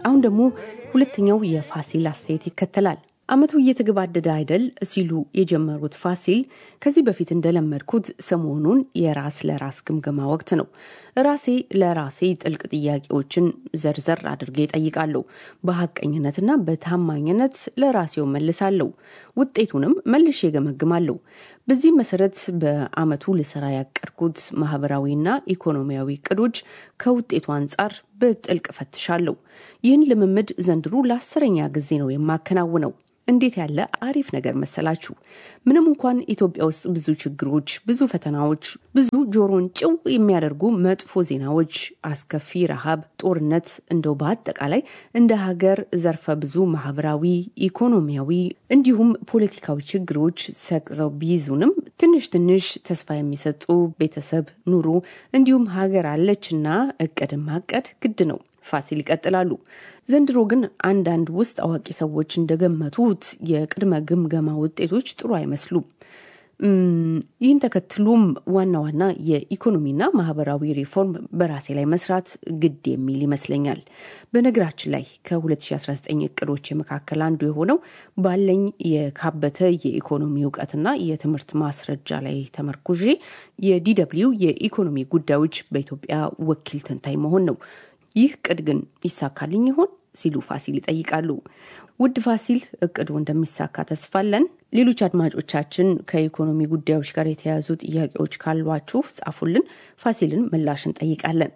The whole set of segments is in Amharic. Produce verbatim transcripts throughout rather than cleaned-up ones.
አሁን ደግሞ ሁለተኛው የፋሲል አስተያየት ይከተላል። አመቱ እየተገባደደ አይደል ሲሉ የጀመሩት ፋሲል ከዚህ በፊት እንደለመድኩት ሰሞኑን የራስ ለራስ ግምገማ ወቅት ነው። ራሴ ለራሴ ጥልቅ ጥያቄዎችን ዘርዘር አድርጌ እጠይቃለሁ። በሐቀኝነትና በታማኝነት ለራሴው መልሳለሁ። ውጤቱንም መልሼ ገመግማለሁ። በዚህ መሰረት በአመቱ ልሰራ ያቀድኩት ማህበራዊና ኢኮኖሚያዊ እቅዶች ከውጤቱ አንጻር በጥልቅ ፈትሻለሁ። ይህን ልምምድ ዘንድሮ ለአስረኛ ጊዜ ነው የማከናውነው። እንዴት ያለ አሪፍ ነገር መሰላችሁ! ምንም እንኳን ኢትዮጵያ ውስጥ ብዙ ችግሮች፣ ብዙ ፈተናዎች፣ ብዙ ጆሮን ጭው የሚያደርጉ መጥፎ ዜናዎች፣ አስከፊ ረሃብ፣ ጦርነት እንደው በአጠቃላይ እንደ ሀገር ዘርፈ ብዙ ማህበራዊ፣ ኢኮኖሚያዊ እንዲሁም ፖለቲካዊ ችግሮች ሰቅዘው ቢይዙንም ትንሽ ትንሽ ተስፋ የሚሰጡ ቤተሰብ ኑሮ እንዲሁም ሀገር አለችና እቅድ ማቀድ ግድ ነው። ፋሲል ይቀጥላሉ። ዘንድሮ ግን አንዳንድ ውስጥ አዋቂ ሰዎች እንደገመቱት የቅድመ ግምገማ ውጤቶች ጥሩ አይመስሉም። ይህን ተከትሎም ዋና ዋና የኢኮኖሚና ማህበራዊ ሪፎርም በራሴ ላይ መስራት ግድ የሚል ይመስለኛል። በነገራችን ላይ ከ2019 እቅዶች መካከል አንዱ የሆነው ባለኝ የካበተ የኢኮኖሚ እውቀትና የትምህርት ማስረጃ ላይ ተመርኩዤ የዲደብሊው የኢኮኖሚ ጉዳዮች በኢትዮጵያ ወኪል ተንታኝ መሆን ነው። ይህ ቅድ ግን ይሳካልኝ ይሆን ሲሉ ፋሲል ይጠይቃሉ። ውድ ፋሲል፣ እቅዱ እንደሚሳካ ተስፋለን። ሌሎች አድማጮቻችን ከኢኮኖሚ ጉዳዮች ጋር የተያዙ ጥያቄዎች ካሏችሁ ጻፉልን። ፋሲልን ምላሽ እንጠይቃለን።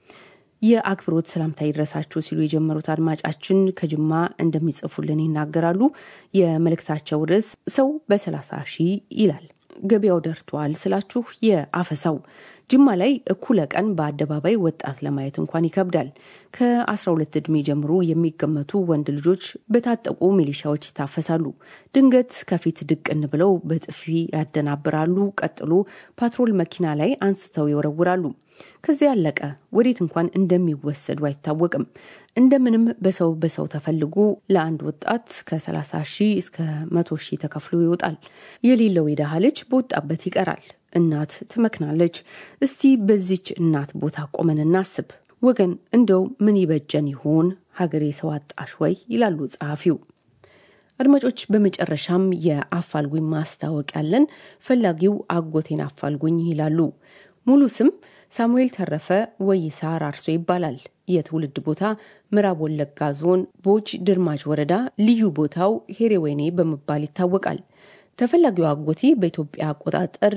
የአክብሮት ሰላምታ ይድረሳችሁ ሲሉ የጀመሩት አድማጫችን ከጅማ እንደሚጽፉልን ይናገራሉ። የመልእክታቸው ርዕስ ሰው በሰላሳ ሺህ ይላል። ገበያው ደርቷል ስላችሁ የአፈሳው ጅማ ላይ እኩለ ቀን በአደባባይ ወጣት ለማየት እንኳን ይከብዳል። ከአስራ ሁለት ዕድሜ ጀምሮ የሚገመቱ ወንድ ልጆች በታጠቁ ሚሊሻዎች ይታፈሳሉ። ድንገት ከፊት ድቅን ብለው በጥፊ ያደናብራሉ። ቀጥሎ ፓትሮል መኪና ላይ አንስተው ይወረውራሉ። ከዚያ ያለቀ። ወዴት እንኳን እንደሚወሰዱ አይታወቅም። እንደምንም በሰው በሰው ተፈልጎ ለአንድ ወጣት ከሰላሳ ሺህ እስከ መቶ ሺህ ተከፍሎ ይወጣል። የሌለው የደሃ ልጅ በወጣበት ይቀራል። እናት ትመክናለች። እስቲ በዚች እናት ቦታ ቆመን እናስብ ወገን፣ እንደው ምን ይበጀን ይሆን? ሀገሬ ሰው አጣሽ ወይ ይላሉ ጸሐፊው። አድማጮች፣ በመጨረሻም የአፋልጉኝ ማስታወቂያ አለን። ፈላጊው አጎቴን አፋልጉኝ ይላሉ። ሙሉ ስም ሳሙኤል ተረፈ ወይሳ አራርሶ ይባላል። የትውልድ ቦታ ምዕራብ ወለጋ ዞን ቦጅ ድርማጅ ወረዳ፣ ልዩ ቦታው ሄሬወይኔ በመባል ይታወቃል። ተፈላጊው አጎቴ በኢትዮጵያ አቆጣጠር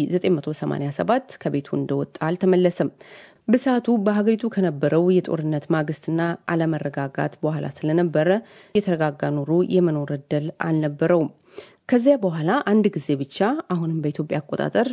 በ1987 ከቤቱ እንደወጣ አልተመለሰም። በሰዓቱ በሀገሪቱ ከነበረው የጦርነት ማግስትና አለመረጋጋት በኋላ ስለነበረ የተረጋጋ ኑሮ የመኖር ዕድል አልነበረውም። ከዚያ በኋላ አንድ ጊዜ ብቻ አሁንም በኢትዮጵያ አቆጣጠር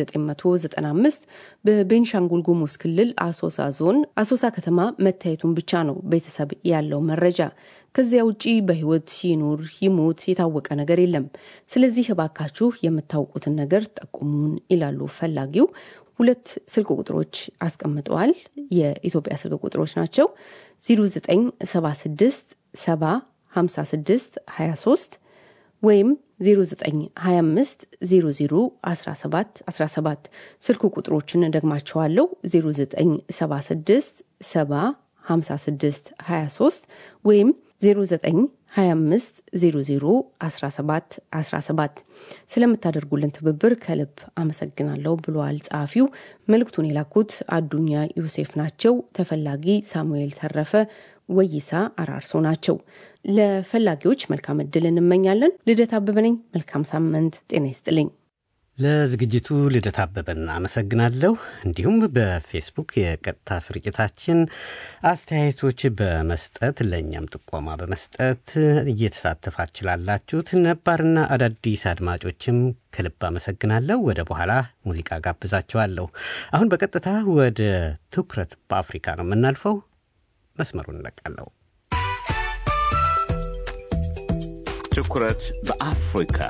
በ1995 በቤንሻንጉል ጉሙዝ ክልል አሶሳ ዞን አሶሳ ከተማ መታየቱን ብቻ ነው ቤተሰብ ያለው መረጃ። ከዚያ ውጪ በህይወት ይኑር ይሞት የታወቀ ነገር የለም። ስለዚህ እባካችሁ የምታውቁትን ነገር ጠቁሙን ይላሉ ፈላጊው። ሁለት ስልክ ቁጥሮች አስቀምጠዋል። የኢትዮጵያ ስልክ ቁጥሮች ናቸው። ዜሮ ዘጠኝ ሰባ ስድስት ሰባ ሀምሳ ስድስት ሀያ ሶስት ወይም ዜሮ ዘጠኝ ሀያ አምስት ዜሮ ዜሮ አስራ ሰባት አስራ ሰባት። ስልክ ቁጥሮችን ደግማቸዋለሁ። ዜሮ ዘጠኝ ሰባ ስድስት ሰባ ሀምሳ ስድስት ሀያ ሶስት ወይም ዜሮ ዘጠኝ ሀያ አምስት ዜሮ ዜሮ አስራ ሰባት አስራ ሰባት። ስለምታደርጉልን ትብብር ከልብ አመሰግናለሁ ብለዋል ጸሐፊው። መልእክቱን የላኩት አዱኛ ዮሴፍ ናቸው። ተፈላጊ ሳሙኤል ተረፈ ወይሳ አራርሶ ናቸው። ለፈላጊዎች መልካም ዕድል እንመኛለን። ልደት አበበ ነኝ። መልካም ሳምንት። ጤና ይስጥልኝ። ለዝግጅቱ ልደት አበበን አመሰግናለሁ። እንዲሁም በፌስቡክ የቀጥታ ስርጭታችን አስተያየቶች በመስጠት ለእኛም ጥቆማ በመስጠት እየተሳተፋችላላችሁት ነባርና አዳዲስ አድማጮችም ከልብ አመሰግናለሁ። ወደ በኋላ ሙዚቃ ጋብዛችኋለሁ። አሁን በቀጥታ ወደ ትኩረት በአፍሪካ ነው የምናልፈው። መስመሩን እንለቃለሁ። ትኩረት በአፍሪካ።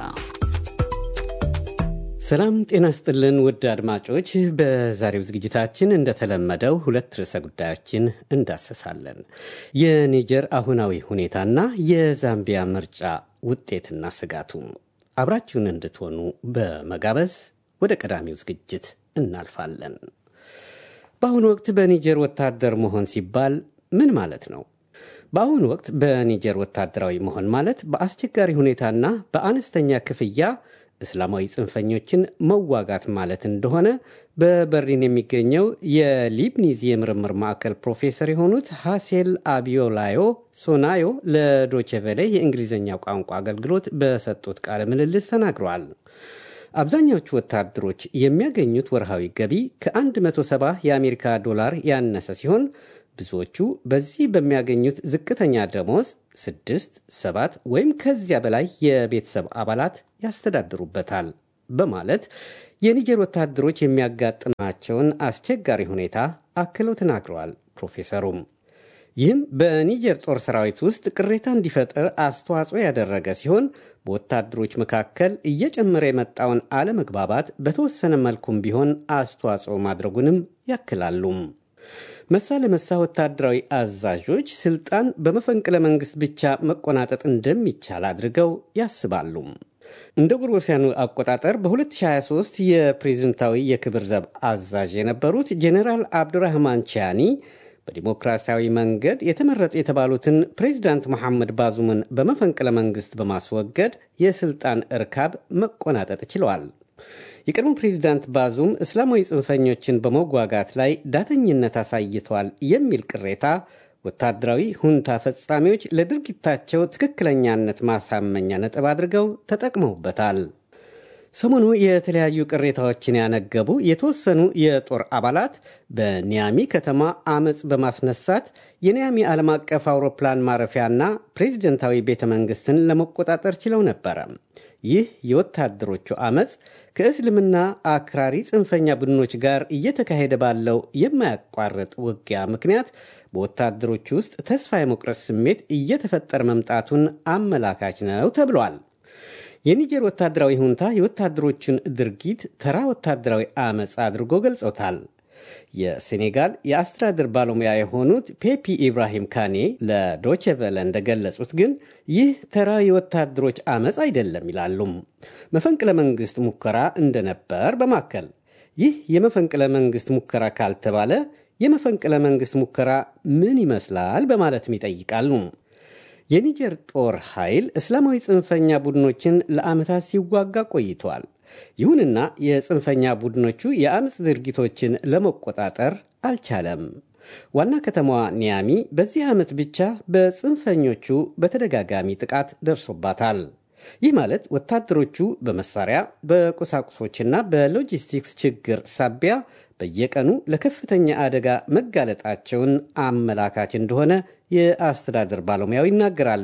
ሰላም ጤና ይስጥልን ውድ አድማጮች፣ በዛሬው ዝግጅታችን እንደተለመደው ሁለት ርዕሰ ጉዳዮችን እንዳሰሳለን። የኒጀር አሁናዊ ሁኔታና የዛምቢያ ምርጫ ውጤትና ስጋቱ። አብራችሁን እንድትሆኑ በመጋበዝ ወደ ቀዳሚው ዝግጅት እናልፋለን። በአሁኑ ወቅት በኒጀር ወታደር መሆን ሲባል ምን ማለት ነው? በአሁኑ ወቅት በኒጀር ወታደራዊ መሆን ማለት በአስቸጋሪ ሁኔታና በአነስተኛ ክፍያ እስላማዊ ጽንፈኞችን መዋጋት ማለት እንደሆነ በበርሊን የሚገኘው የሊብኒዝ የምርምር ማዕከል ፕሮፌሰር የሆኑት ሐሴል አቢዮላዮ ሶናዮ ለዶቼ ቬለ የእንግሊዝኛ ቋንቋ አገልግሎት በሰጡት ቃለ ምልልስ ተናግረዋል። አብዛኛዎቹ ወታደሮች የሚያገኙት ወርሃዊ ገቢ ከመቶ ሰባ የአሜሪካ ዶላር ያነሰ ሲሆን ብዙዎቹ በዚህ በሚያገኙት ዝቅተኛ ደሞዝ ስድስት፣ ሰባት ወይም ከዚያ በላይ የቤተሰብ አባላት ያስተዳድሩበታል በማለት የኒጀር ወታደሮች የሚያጋጥማቸውን አስቸጋሪ ሁኔታ አክለው ተናግረዋል። ፕሮፌሰሩም ይህም በኒጀር ጦር ሰራዊት ውስጥ ቅሬታ እንዲፈጠር አስተዋጽኦ ያደረገ ሲሆን በወታደሮች መካከል እየጨመረ የመጣውን አለመግባባት በተወሰነ መልኩም ቢሆን አስተዋጽኦ ማድረጉንም ያክላሉ። መሳ ለመሳ ወታደራዊ አዛዦች ስልጣን በመፈንቅለ መንግስት ብቻ መቆናጠጥ እንደሚቻል አድርገው ያስባሉ። እንደ ጎርጎሮሳውያኑ አቆጣጠር በ2023 የፕሬዝዳንታዊ የክብር ዘብ አዛዥ የነበሩት ጄኔራል አብዱራህማን ቻኒ በዲሞክራሲያዊ መንገድ የተመረጡ የተባሉትን ፕሬዝዳንት መሐመድ ባዙምን በመፈንቅለ መንግስት በማስወገድ የስልጣን እርካብ መቆናጠጥ ችለዋል። የቀድሞ ፕሬዝዳንት ባዙም እስላማዊ ጽንፈኞችን በመዋጋት ላይ ዳተኝነት አሳይተዋል የሚል ቅሬታ ወታደራዊ ሁንታ ፈጻሚዎች ለድርጊታቸው ትክክለኛነት ማሳመኛ ነጥብ አድርገው ተጠቅመውበታል። ሰሞኑ የተለያዩ ቅሬታዎችን ያነገቡ የተወሰኑ የጦር አባላት በኒያሚ ከተማ አመጽ በማስነሳት የኒያሚ ዓለም አቀፍ አውሮፕላን ማረፊያና ፕሬዝደንታዊ ቤተ መንግስትን ለመቆጣጠር ችለው ነበረ። ይህ የወታደሮቹ አመጽ ከእስልምና አክራሪ ጽንፈኛ ቡድኖች ጋር እየተካሄደ ባለው የማያቋርጥ ውጊያ ምክንያት በወታደሮቹ ውስጥ ተስፋ የመቁረጥ ስሜት እየተፈጠረ መምጣቱን አመላካች ነው ተብሏል። የኒጀር ወታደራዊ ሁንታ የወታደሮቹን ድርጊት ተራ ወታደራዊ አመጽ አድርጎ ገልጾታል። የሴኔጋል የአስተዳደር ባለሙያ የሆኑት ፔፒ ኢብራሂም ካኔ ለዶቼ ቬለ እንደገለጹት ግን ይህ ተራ የወታደሮች አመጽ አይደለም ይላሉ። መፈንቅለ መንግስት ሙከራ እንደነበር በማከል ይህ የመፈንቅለ መንግስት ሙከራ ካልተባለ የመፈንቅለ መንግስት ሙከራ ምን ይመስላል በማለትም ይጠይቃሉ። የኒጀር ጦር ኃይል እስላማዊ ጽንፈኛ ቡድኖችን ለዓመታት ሲዋጋ ቆይቷል። ይሁንና የጽንፈኛ ቡድኖቹ የአመጽ ድርጊቶችን ለመቆጣጠር አልቻለም። ዋና ከተማዋ ኒያሚ በዚህ ዓመት ብቻ በጽንፈኞቹ በተደጋጋሚ ጥቃት ደርሶባታል። ይህ ማለት ወታደሮቹ በመሳሪያ በቁሳቁሶችና በሎጂስቲክስ ችግር ሳቢያ በየቀኑ ለከፍተኛ አደጋ መጋለጣቸውን አመላካች እንደሆነ የአስተዳደር ባለሙያው ይናገራሉ።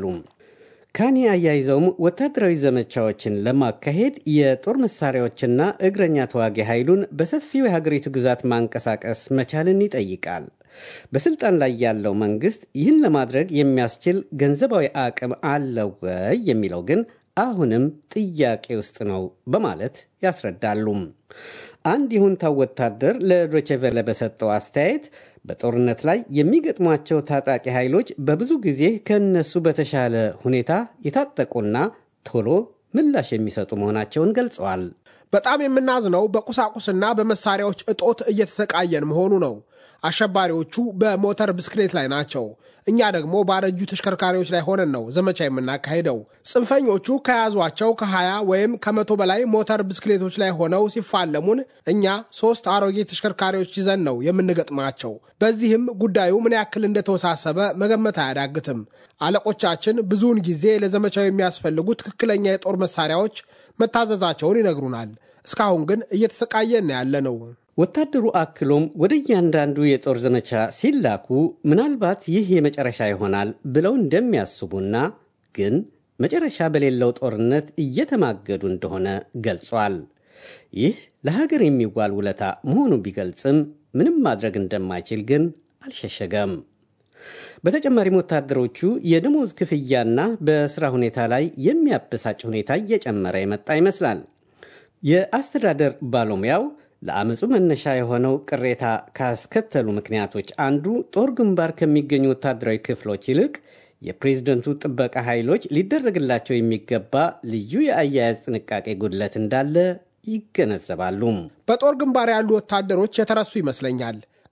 ካኒ አያይዘውም ወታደራዊ ዘመቻዎችን ለማካሄድ የጦር መሳሪያዎችና እግረኛ ተዋጊ ኃይሉን በሰፊው የሀገሪቱ ግዛት ማንቀሳቀስ መቻልን ይጠይቃል። በስልጣን ላይ ያለው መንግስት ይህን ለማድረግ የሚያስችል ገንዘባዊ አቅም አለው ወይ የሚለው ግን አሁንም ጥያቄ ውስጥ ነው በማለት ያስረዳሉ። አንድ የሁንታው ወታደር ለዶቼ ቬለ በሰጠው አስተያየት በጦርነት ላይ የሚገጥሟቸው ታጣቂ ኃይሎች በብዙ ጊዜ ከነሱ በተሻለ ሁኔታ የታጠቁና ቶሎ ምላሽ የሚሰጡ መሆናቸውን ገልጸዋል። በጣም የምናዝነው በቁሳቁስና በመሳሪያዎች እጦት እየተሰቃየን መሆኑ ነው። አሸባሪዎቹ በሞተር ብስክሌት ላይ ናቸው። እኛ ደግሞ ባረጁ ተሽከርካሪዎች ላይ ሆነን ነው ዘመቻ የምናካሄደው። ጽንፈኞቹ ከያዟቸው ከሀያ ወይም ከመቶ በላይ ሞተር ብስክሌቶች ላይ ሆነው ሲፋለሙን እኛ ሶስት አሮጌ ተሽከርካሪዎች ይዘን ነው የምንገጥማቸው። በዚህም ጉዳዩ ምን ያክል እንደተወሳሰበ መገመት አያዳግትም። አለቆቻችን ብዙውን ጊዜ ለዘመቻው የሚያስፈልጉ ትክክለኛ የጦር መሳሪያዎች መታዘዛቸውን ይነግሩናል። እስካሁን ግን እየተሰቃየን ያለ ነው። ወታደሩ አክሎም ወደ እያንዳንዱ የጦር ዘመቻ ሲላኩ ምናልባት ይህ የመጨረሻ ይሆናል ብለው እንደሚያስቡና ግን መጨረሻ በሌለው ጦርነት እየተማገዱ እንደሆነ ገልጿል። ይህ ለሀገር የሚዋል ውለታ መሆኑን ቢገልጽም ምንም ማድረግ እንደማይችል ግን አልሸሸገም። በተጨማሪም ወታደሮቹ የደሞዝ ክፍያና በስራ ሁኔታ ላይ የሚያበሳጭ ሁኔታ እየጨመረ የመጣ ይመስላል። የአስተዳደር ባለሙያው ለአመጹ መነሻ የሆነው ቅሬታ ካስከተሉ ምክንያቶች አንዱ ጦር ግንባር ከሚገኙ ወታደራዊ ክፍሎች ይልቅ የፕሬዝደንቱ ጥበቃ ኃይሎች ሊደረግላቸው የሚገባ ልዩ የአያያዝ ጥንቃቄ ጉድለት እንዳለ ይገነዘባሉ። በጦር ግንባር ያሉ ወታደሮች የተረሱ ይመስለኛል።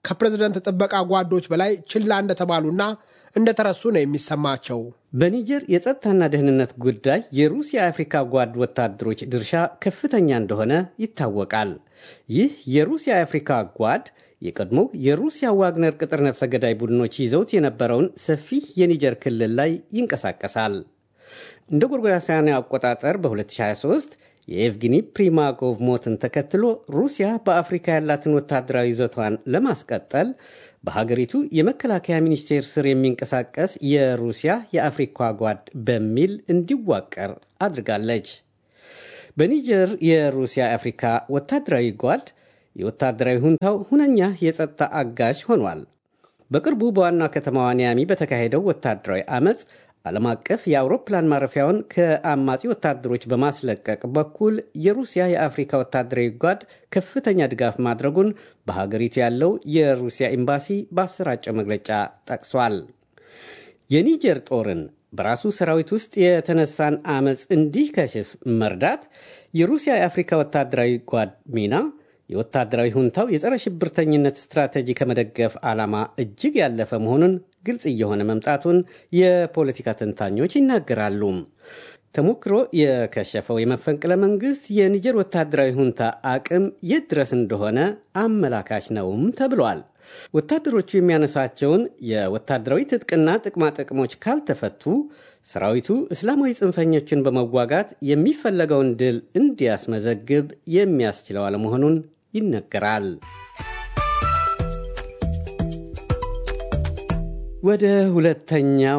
ከፕሬዝደንት ጥበቃ ጓዶች በላይ ችላ እንደተባሉና እንደተረሱ ነው የሚሰማቸው። በኒጀር የጸጥታና ደህንነት ጉዳይ የሩሲያ የአፍሪካ ጓድ ወታደሮች ድርሻ ከፍተኛ እንደሆነ ይታወቃል። ይህ የሩሲያ የአፍሪካ ጓድ የቀድሞ የሩሲያ ዋግነር ቅጥር ነፍሰ ገዳይ ቡድኖች ይዘውት የነበረውን ሰፊ የኒጀር ክልል ላይ ይንቀሳቀሳል። እንደ ጎርጎሮሳውያን አቆጣጠር በ2023 የኤቭጊኒ ፕሪማኮቭ ሞትን ተከትሎ ሩሲያ በአፍሪካ ያላትን ወታደራዊ ይዘቷን ለማስቀጠል በሀገሪቱ የመከላከያ ሚኒስቴር ስር የሚንቀሳቀስ የሩሲያ የአፍሪካ ጓድ በሚል እንዲዋቀር አድርጋለች። በኒጀር የሩሲያ የአፍሪካ ወታደራዊ ጓድ የወታደራዊ ሁንታው ሁነኛ የጸጥታ አጋዥ ሆኗል። በቅርቡ በዋና ከተማዋ ኒያሚ በተካሄደው ወታደራዊ አመፅ ዓለም አቀፍ የአውሮፕላን ማረፊያውን ከአማጺ ወታደሮች በማስለቀቅ በኩል የሩሲያ የአፍሪካ ወታደራዊ ጓድ ከፍተኛ ድጋፍ ማድረጉን በሀገሪቱ ያለው የሩሲያ ኤምባሲ በአሰራጨው መግለጫ ጠቅሷል። የኒጀር ጦርን በራሱ ሰራዊት ውስጥ የተነሳን አመፅ እንዲከሽፍ መርዳት የሩሲያ የአፍሪካ ወታደራዊ ጓድ ሚና የወታደራዊ ሁንታው የጸረ ሽብርተኝነት ስትራቴጂ ከመደገፍ ዓላማ እጅግ ያለፈ መሆኑን ግልጽ እየሆነ መምጣቱን የፖለቲካ ተንታኞች ይናገራሉ። ተሞክሮ የከሸፈው የመፈንቅለ መንግስት የኒጀር ወታደራዊ ሁንታ አቅም የት ድረስ እንደሆነ አመላካች ነውም ተብሏል። ወታደሮቹ የሚያነሳቸውን የወታደራዊ ትጥቅና ጥቅማ ጥቅሞች ካልተፈቱ ሰራዊቱ እስላማዊ ጽንፈኞችን በመዋጋት የሚፈለገውን ድል እንዲያስመዘግብ የሚያስችለው አለመሆኑን ይነገራል። ወደ ሁለተኛው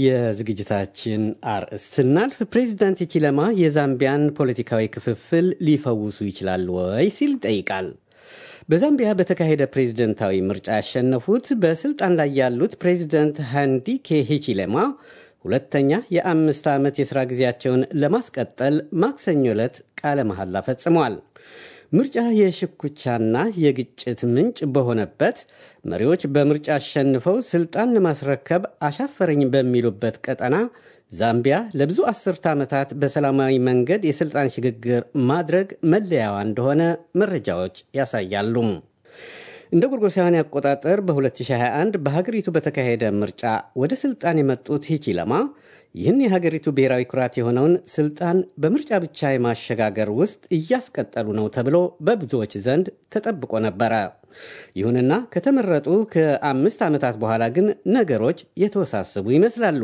የዝግጅታችን አርዕስት ስናልፍ ፕሬዚዳንት ሂቺለማ የዛምቢያን ፖለቲካዊ ክፍፍል ሊፈውሱ ይችላሉ ወይ ሲል ይጠይቃል። በዛምቢያ በተካሄደ ፕሬዝደንታዊ ምርጫ ያሸነፉት በስልጣን ላይ ያሉት ፕሬዚዳንት ሃንዲኬ ሂቺለማ ሁለተኛ የአምስት ዓመት የሥራ ጊዜያቸውን ለማስቀጠል ማክሰኞ ዕለት ቃለ መሐላ ፈጽመዋል። ምርጫ የሽኩቻና የግጭት ምንጭ በሆነበት መሪዎች በምርጫ አሸንፈው ስልጣን ለማስረከብ አሻፈረኝ በሚሉበት ቀጠና ዛምቢያ ለብዙ አስርተ ዓመታት በሰላማዊ መንገድ የስልጣን ሽግግር ማድረግ መለያዋ እንደሆነ መረጃዎች ያሳያሉ። እንደ ጎርጎሮሳውያን አቆጣጠር በ2021 በሀገሪቱ በተካሄደ ምርጫ ወደ ስልጣን የመጡት ሂቺለማ ይህን የሀገሪቱ ብሔራዊ ኩራት የሆነውን ስልጣን በምርጫ ብቻ የማሸጋገር ውስጥ እያስቀጠሉ ነው ተብሎ በብዙዎች ዘንድ ተጠብቆ ነበረ። ይሁንና ከተመረጡ ከአምስት ዓመታት በኋላ ግን ነገሮች የተወሳሰቡ ይመስላሉ።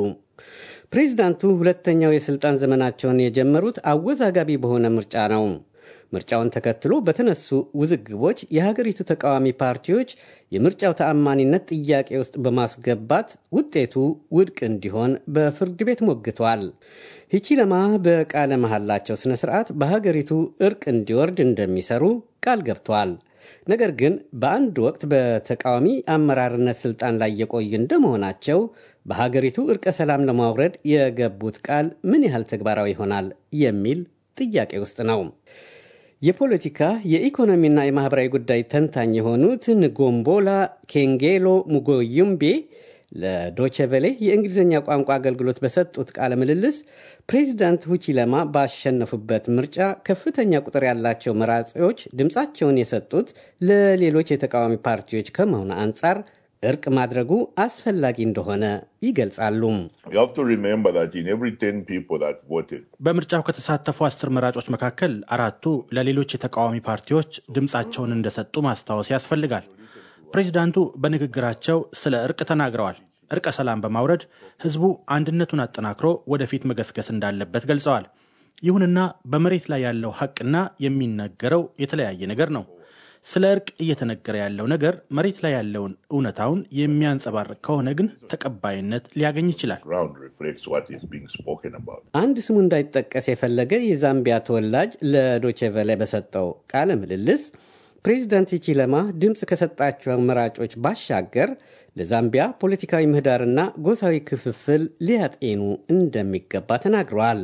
ፕሬዚዳንቱ ሁለተኛው የስልጣን ዘመናቸውን የጀመሩት አወዛጋቢ በሆነ ምርጫ ነው። ምርጫውን ተከትሎ በተነሱ ውዝግቦች የሀገሪቱ ተቃዋሚ ፓርቲዎች የምርጫው ተአማኒነት ጥያቄ ውስጥ በማስገባት ውጤቱ ውድቅ እንዲሆን በፍርድ ቤት ሞግተዋል። ሂቺለማ በቃለ መሐላቸው ስነ ስርዓት በሀገሪቱ እርቅ እንዲወርድ እንደሚሰሩ ቃል ገብተዋል። ነገር ግን በአንድ ወቅት በተቃዋሚ አመራርነት ስልጣን ላይ የቆዩ እንደመሆናቸው በሀገሪቱ እርቀ ሰላም ለማውረድ የገቡት ቃል ምን ያህል ተግባራዊ ይሆናል የሚል ጥያቄ ውስጥ ነው። የፖለቲካ የኢኮኖሚና የማህበራዊ ጉዳይ ተንታኝ የሆኑት ንጎምቦላ ኬንጌሎ ሙጎዩምቤ ለዶቼ ቬለ የእንግሊዝኛ ቋንቋ አገልግሎት በሰጡት ቃለ ምልልስ ፕሬዚዳንት ሂቺለማ ባሸነፉበት ምርጫ ከፍተኛ ቁጥር ያላቸው መራጮች ድምፃቸውን የሰጡት ለሌሎች የተቃዋሚ ፓርቲዎች ከመሆኑ አንጻር እርቅ ማድረጉ አስፈላጊ እንደሆነ ይገልጻሉ። በምርጫው ከተሳተፉ አስር መራጮች መካከል አራቱ ለሌሎች የተቃዋሚ ፓርቲዎች ድምፃቸውን እንደሰጡ ማስታወስ ያስፈልጋል። ፕሬዚዳንቱ በንግግራቸው ስለ እርቅ ተናግረዋል። እርቀ ሰላም በማውረድ ህዝቡ አንድነቱን አጠናክሮ ወደፊት መገስገስ እንዳለበት ገልጸዋል። ይሁንና በመሬት ላይ ያለው ሐቅና የሚነገረው የተለያየ ነገር ነው። ስለ እርቅ እየተነገረ ያለው ነገር መሬት ላይ ያለውን እውነታውን የሚያንጸባርቅ ከሆነ ግን ተቀባይነት ሊያገኝ ይችላል። አንድ ስሙ እንዳይጠቀስ የፈለገ የዛምቢያ ተወላጅ ለዶቼ ቬለ በሰጠው ቃለ ምልልስ ፕሬዚዳንት ሂቺለማ ድምፅ ከሰጣቸው መራጮች ባሻገር ለዛምቢያ ፖለቲካዊ ምህዳርና ጎሳዊ ክፍፍል ሊያጤኑ እንደሚገባ ተናግረዋል።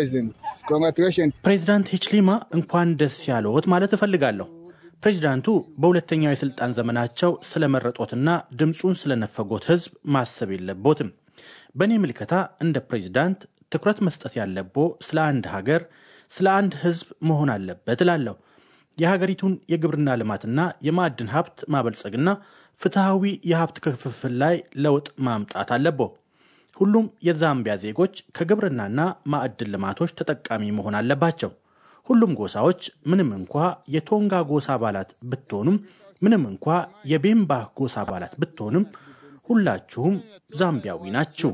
ፕሬዚዳንት ሂቺለማ እንኳን ደስ ያለዎት ማለት እፈልጋለሁ። ፕሬዚዳንቱ በሁለተኛው የስልጣን ዘመናቸው ስለመረጦትና ድምፁን ስለነፈጎት ህዝብ ማሰብ የለቦትም። በእኔ ምልከታ እንደ ፕሬዚዳንት ትኩረት መስጠት ያለቦ ስለ አንድ ሀገር፣ ስለ አንድ ህዝብ መሆን አለበት እላለሁ። የሀገሪቱን የግብርና ልማትና የማዕድን ሀብት ማበልጸግና ፍትሃዊ የሀብት ክፍፍል ላይ ለውጥ ማምጣት አለበት። ሁሉም የዛምቢያ ዜጎች ከግብርናና ማዕድን ልማቶች ተጠቃሚ መሆን አለባቸው። ሁሉም ጎሳዎች ምንም እንኳ የቶንጋ ጎሳ አባላት ብትሆኑም ምንም እንኳ የቤምባ ጎሳ አባላት ብትሆኑም ሁላችሁም ዛምቢያዊ ናችሁ።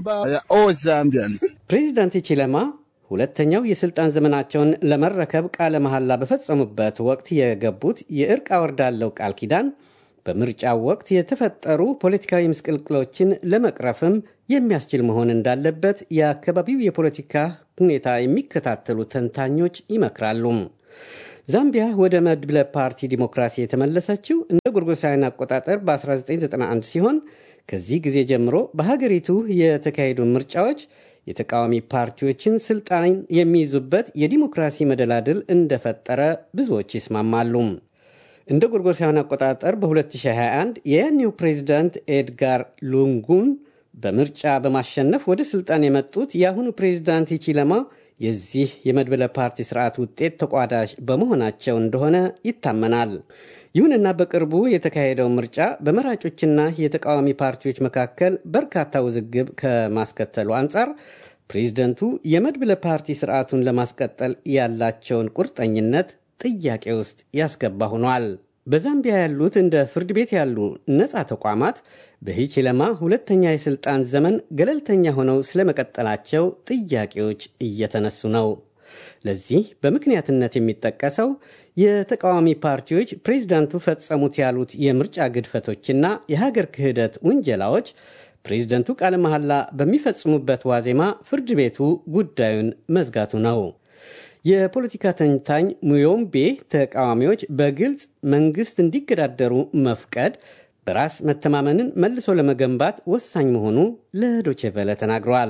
ፕሬዚዳንት ቺለማ ሁለተኛው የስልጣን ዘመናቸውን ለመረከብ ቃለ መሐላ በፈጸሙበት ወቅት የገቡት የእርቅ አወርዳለው ቃል ኪዳን በምርጫው ወቅት የተፈጠሩ ፖለቲካዊ ምስቅልቅሎችን ለመቅረፍም የሚያስችል መሆን እንዳለበት የአካባቢው የፖለቲካ ሁኔታ የሚከታተሉ ተንታኞች ይመክራሉ። ዛምቢያ ወደ መድብለ ፓርቲ ዲሞክራሲ የተመለሰችው እንደ ጎርጎሳውያን አቆጣጠር በ1991 ሲሆን ከዚህ ጊዜ ጀምሮ በሀገሪቱ የተካሄዱ ምርጫዎች የተቃዋሚ ፓርቲዎችን ስልጣን የሚይዙበት የዲሞክራሲ መደላድል እንደፈጠረ ብዙዎች ይስማማሉ። እንደ ጎርጎሳውያን አቆጣጠር በ2021 የያኔው ፕሬዝዳንት ኤድጋር ሉንጉን በምርጫ በማሸነፍ ወደ ስልጣን የመጡት የአሁኑ ፕሬዝዳንት ቺለማ የዚህ የመድብለ ፓርቲ ስርዓት ውጤት ተቋዳሽ በመሆናቸው እንደሆነ ይታመናል። ይሁንና በቅርቡ የተካሄደው ምርጫ በመራጮችና የተቃዋሚ ፓርቲዎች መካከል በርካታ ውዝግብ ከማስከተሉ አንጻር ፕሬዝዳንቱ የመድብለ ፓርቲ ስርዓቱን ለማስቀጠል ያላቸውን ቁርጠኝነት ጥያቄ ውስጥ ያስገባ ሆኗል። በዛምቢያ ያሉት እንደ ፍርድ ቤት ያሉ ነፃ ተቋማት በሂቺለማ ሁለተኛ የስልጣን ዘመን ገለልተኛ ሆነው ስለመቀጠላቸው ጥያቄዎች እየተነሱ ነው። ለዚህ በምክንያትነት የሚጠቀሰው የተቃዋሚ ፓርቲዎች ፕሬዝዳንቱ ፈጸሙት ያሉት የምርጫ ግድፈቶችና የሀገር ክህደት ውንጀላዎች ፕሬዝዳንቱ ቃለ መሐላ በሚፈጽሙበት ዋዜማ ፍርድ ቤቱ ጉዳዩን መዝጋቱ ነው። የፖለቲካ ተንታኝ ሙዮምቤ ተቃዋሚዎች በግልጽ መንግስት እንዲገዳደሩ መፍቀድ በራስ መተማመንን መልሶ ለመገንባት ወሳኝ መሆኑ ለዶቼ ቬለ ተናግረዋል።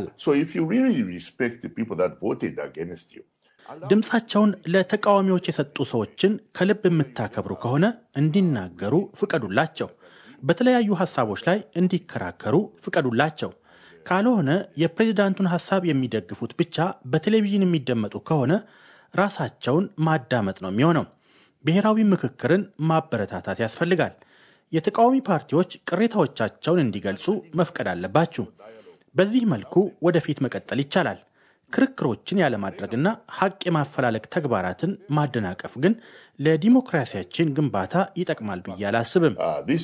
ድምፃቸውን ለተቃዋሚዎች የሰጡ ሰዎችን ከልብ የምታከብሩ ከሆነ እንዲናገሩ ፍቀዱላቸው። በተለያዩ ሐሳቦች ላይ እንዲከራከሩ ፍቀዱላቸው። ካልሆነ የፕሬዝዳንቱን ሐሳብ የሚደግፉት ብቻ በቴሌቪዥን የሚደመጡ ከሆነ ራሳቸውን ማዳመጥ ነው የሚሆነው። ብሔራዊ ምክክርን ማበረታታት ያስፈልጋል። የተቃዋሚ ፓርቲዎች ቅሬታዎቻቸውን እንዲገልጹ መፍቀድ አለባችሁ። በዚህ መልኩ ወደፊት መቀጠል ይቻላል። ክርክሮችን ያለማድረግና ሐቅ የማፈላለግ ተግባራትን ማደናቀፍ ግን ለዲሞክራሲያችን ግንባታ ይጠቅማል ብዬ አላስብም።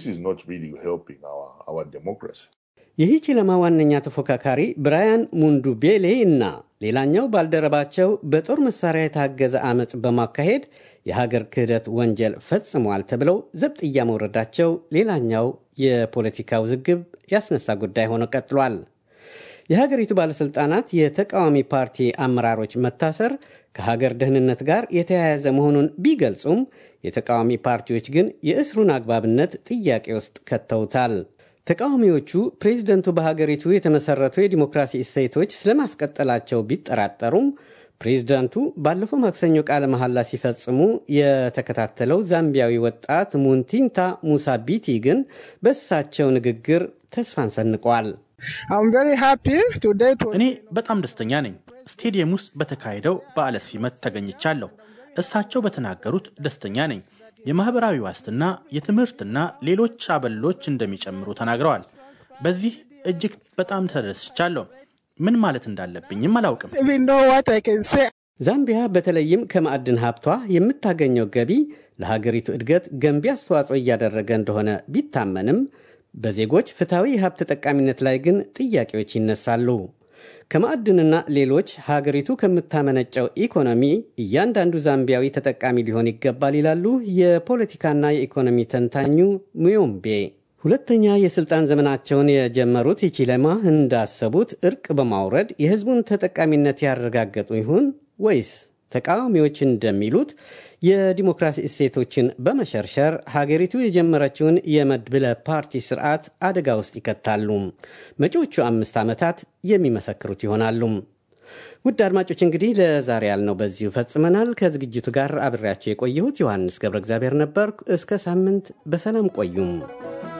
የሂቺለማ ዋነኛ ተፎካካሪ ብራያን ሙንዱቤሌ እና ሌላኛው ባልደረባቸው በጦር መሳሪያ የታገዘ አመጽ በማካሄድ የሀገር ክህደት ወንጀል ፈጽመዋል ተብለው ዘብጥያ መውረዳቸው ሌላኛው የፖለቲካ ውዝግብ ያስነሳ ጉዳይ ሆኖ ቀጥሏል። የሀገሪቱ ባለስልጣናት የተቃዋሚ ፓርቲ አመራሮች መታሰር ከሀገር ደህንነት ጋር የተያያዘ መሆኑን ቢገልጹም የተቃዋሚ ፓርቲዎች ግን የእስሩን አግባብነት ጥያቄ ውስጥ ከተውታል። ተቃዋሚዎቹ ፕሬዝደንቱ በሀገሪቱ የተመሰረቱ የዲሞክራሲ እሴቶች ስለማስቀጠላቸው ቢጠራጠሩም ፕሬዝዳንቱ ባለፈው ማክሰኞ ቃለ መሐላ ሲፈጽሙ የተከታተለው ዛምቢያዊ ወጣት ሙንቲንታ ሙሳ ቢቲ ግን በእሳቸው ንግግር ተስፋን ሰንቋል። እኔ በጣም ደስተኛ ነኝ። ስቴዲየም ውስጥ በተካሄደው በዓለ ሲመት ተገኝቻለሁ። እሳቸው በተናገሩት ደስተኛ ነኝ። የማህበራዊ ዋስትና፣ የትምህርትና ሌሎች አበሎች እንደሚጨምሩ ተናግረዋል። በዚህ እጅግ በጣም ተደስቻለሁ። ምን ማለት እንዳለብኝም አላውቅም። ዛምቢያ በተለይም ከማዕድን ሀብቷ የምታገኘው ገቢ ለሀገሪቱ እድገት ገንቢ አስተዋጽኦ እያደረገ እንደሆነ ቢታመንም በዜጎች ፍትሃዊ የሀብት ተጠቃሚነት ላይ ግን ጥያቄዎች ይነሳሉ። ከማዕድንና ሌሎች ሀገሪቱ ከምታመነጨው ኢኮኖሚ እያንዳንዱ ዛምቢያዊ ተጠቃሚ ሊሆን ይገባል ይላሉ የፖለቲካና የኢኮኖሚ ተንታኙ ሙዮምቤ። ሁለተኛ የስልጣን ዘመናቸውን የጀመሩት ሂቺለማ እንዳሰቡት እርቅ በማውረድ የህዝቡን ተጠቃሚነት ያረጋገጡ ይሆን ወይስ ተቃዋሚዎች እንደሚሉት የዲሞክራሲ እሴቶችን በመሸርሸር ሀገሪቱ የጀመረችውን የመድብለ ፓርቲ ስርዓት አደጋ ውስጥ ይከታሉ? መጪዎቹ አምስት ዓመታት የሚመሰክሩት ይሆናሉ። ውድ አድማጮች እንግዲህ ለዛሬ ያልነው በዚሁ ፈጽመናል። ከዝግጅቱ ጋር አብሬያቸው የቆየሁት ዮሐንስ ገብረ እግዚአብሔር ነበርኩ። እስከ ሳምንት በሰላም ቆዩም።